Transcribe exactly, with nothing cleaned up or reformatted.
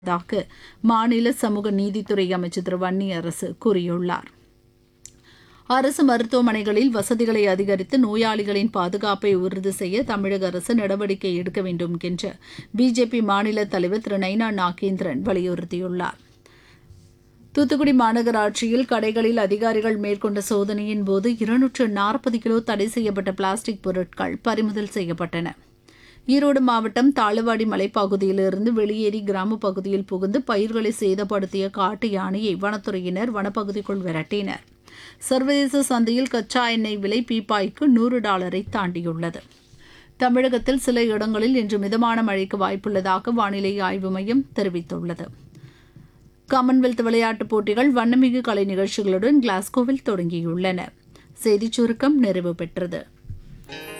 தாக மாநில சமூக நீதித்துறை அமைச்சர் திரு வன்னியரசு கூறியுள்ளார். அரசு மருத்துவமனைகளில் வசதிகளை அதிகரித்து நோயாளிகளின் பாதுகாப்பை உறுதி செய்ய தமிழக அரசு நடவடிக்கை எடுக்க வேண்டும் என்று பிஜேபி மாநில தலைவர் திரு நைனா நாகேந்திரன் வலியுறுத்தியுள்ளார். தூத்துக்குடி மாநகராட்சியில் கடைகளில் அதிகாரிகள் மேற்கொண்ட சோதனையின் போது இருநூற்று நாற்பது கிலோ தடை செய்யப்பட்ட பிளாஸ்டிக் பொருட்கள் பறிமுதல் செய்யப்பட்டன. ஈரோடு மாவட்டம் தாளவாடி மலைப்பகுதியிலிருந்து வெளியேறி கிராமப் பகுதியில் புகுந்து பயிர்களை சேதப்படுத்திய காட்டு யானையை வனத்துறையினர் வனப்பகுதிக்குள் விரட்டினர். சர்வதேச சந்தையில் கச்சா எண்ணெய் விலை பீப்பாய்க்கு நூறு டாலரை தாண்டியுள்ளது. தமிழகத்தில் சில இடங்களில் இன்று மிதமான மழைக்கு வாய்ப்புள்ளதாக வானிலை ஆய்வு மையம் தெரிவித்துள்ளது. காமன்வெல்த் விளையாட்டுப் போட்டிகள் வண்ணமிகு கலை நிகழ்ச்சிகளுடன் கிளாஸ்கோவில் தொடங்கியுள்ளன. செய்திச் சுருக்கம் நிறைவு பெற்றது.